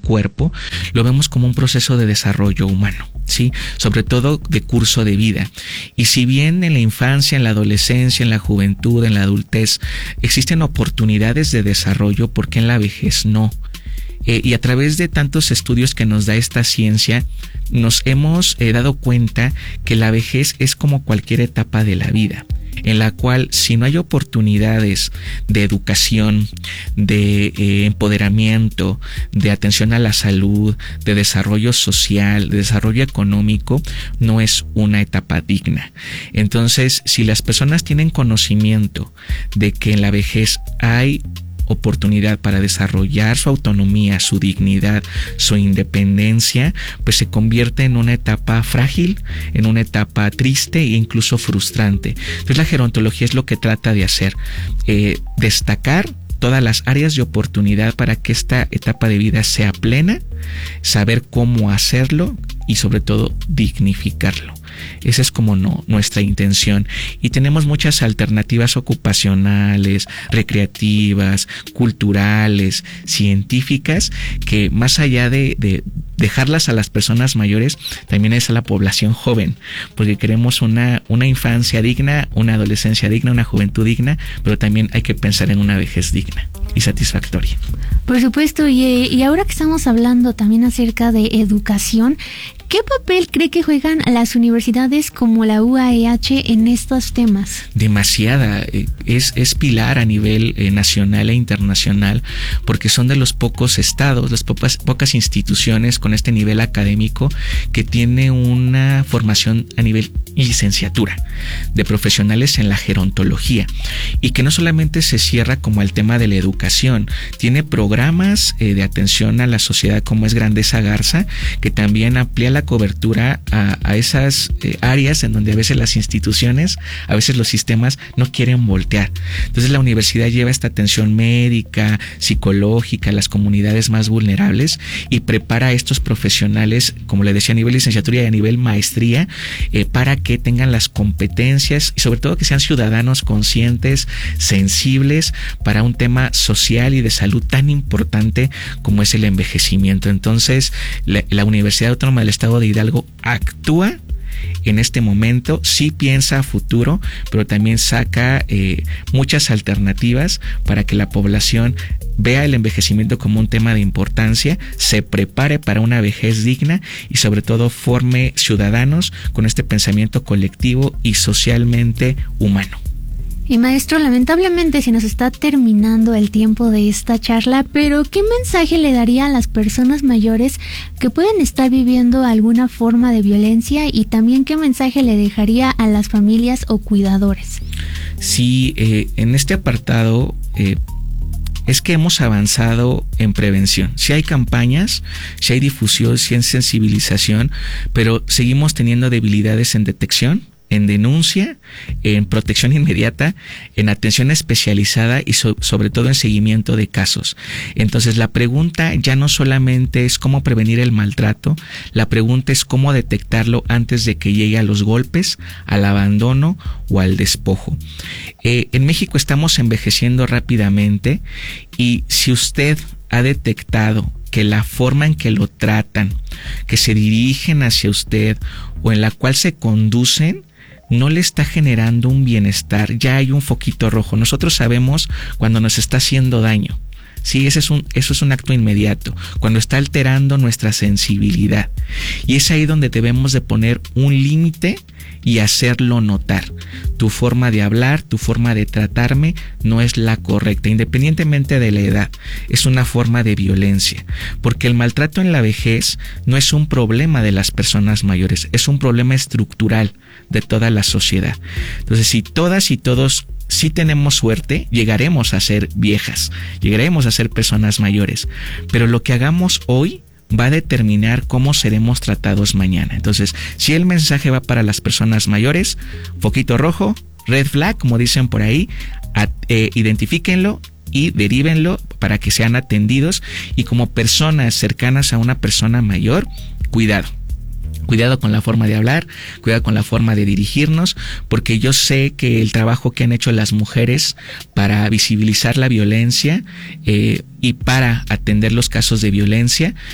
cuerpo, lo vemos como un proceso de desarrollo humano, ¿sí? Sobre todo de curso de vida. Y si bien en la infancia, en la adolescencia, en la juventud, en la adultez, existen oportunidades de desarrollo, ¿por qué en la vejez no? Y a través de tantos estudios que nos da esta ciencia, nos hemos dado cuenta que la vejez es como cualquier etapa de la vida, en la cual si no hay oportunidades de educación, de empoderamiento, de atención a la salud, de desarrollo social, de desarrollo económico, no es una etapa digna. Entonces, si las personas tienen conocimiento de que en la vejez hay oportunidad para desarrollar su autonomía, su dignidad, su independencia, pues se convierte en una etapa frágil, en una etapa triste e incluso frustrante. Entonces la gerontología es lo que trata de hacer, destacar todas las áreas de oportunidad para que esta etapa de vida sea plena, saber cómo hacerlo y sobre todo dignificarlo. Esa es como nuestra intención. Y tenemos muchas alternativas ocupacionales, recreativas, culturales, científicas, que más allá de dejarlas a las personas mayores, también es a la población joven, porque queremos una infancia digna, una adolescencia digna, una juventud digna, pero también hay que pensar en una vejez digna y satisfactoria. Por supuesto, y ahora que estamos hablando también acerca de educación, ¿qué papel cree que juegan las universidades como la UAEH en estos temas? Demasiada, es pilar a nivel nacional e internacional, porque son de los pocos estados, las pocas instituciones con este nivel académico que tiene una formación a nivel licenciatura de profesionales en la gerontología, y que no solamente se cierra como al tema de la educación, tiene programas de atención a la sociedad como es Grandeza Garza, que también amplía la cobertura a esas áreas en donde a veces las instituciones, a veces los sistemas no quieren voltear. Entonces la universidad lleva esta atención médica, psicológica a las comunidades más vulnerables y prepara a estos profesionales, como le decía, a nivel licenciatura y a nivel maestría, para que tengan las competencias y sobre todo que sean ciudadanos conscientes, sensibles para un tema social y de salud tan importante como es el envejecimiento. Entonces la Universidad Autónoma del Estado de Hidalgo actúa en este momento, sí piensa a futuro, pero también saca muchas alternativas para que la población vea el envejecimiento como un tema de importancia, se prepare para una vejez digna y sobre todo forme ciudadanos con este pensamiento colectivo y socialmente humano. Y maestro, lamentablemente se nos está terminando el tiempo de esta charla, pero ¿qué mensaje le daría a las personas mayores que pueden estar viviendo alguna forma de violencia y también qué mensaje le dejaría a las familias o cuidadores? Sí, en este apartado es que hemos avanzado en prevención. Sí hay campañas, sí hay difusión, sí hay sensibilización, pero seguimos teniendo debilidades en detección, en denuncia, en protección inmediata, en atención especializada y sobre todo en seguimiento de casos. Entonces la pregunta ya no solamente es cómo prevenir el maltrato, la pregunta es cómo detectarlo antes de que llegue a los golpes, al abandono o al despojo. En México estamos envejeciendo rápidamente y si usted ha detectado que la forma en que lo tratan, que se dirigen hacia usted o en la cual se conducen, no le está generando un bienestar, ya hay un foquito rojo. Nosotros sabemos cuando nos está haciendo daño. Sí, eso es un acto inmediato, cuando está alterando nuestra sensibilidad. Y es ahí donde debemos de poner un límite y hacerlo notar. Tu forma de hablar, tu forma de tratarme no es la correcta, independientemente de la edad. Es una forma de violencia, porque el maltrato en la vejez no es un problema de las personas mayores, es un problema estructural de toda la sociedad. Entonces, si todas y todos si tenemos suerte, llegaremos a ser viejas, llegaremos a ser personas mayores, pero lo que hagamos hoy va a determinar cómo seremos tratados mañana. Entonces, si el mensaje va para las personas mayores, foquito rojo, red flag, como dicen por ahí, identifíquenlo y derívenlo para que sean atendidos, y como personas cercanas a una persona mayor, cuidado. Cuidado con la forma de hablar, cuidado con la forma de dirigirnos, porque yo sé que el trabajo que han hecho las mujeres para visibilizar la violencia y para atender los casos de violencia,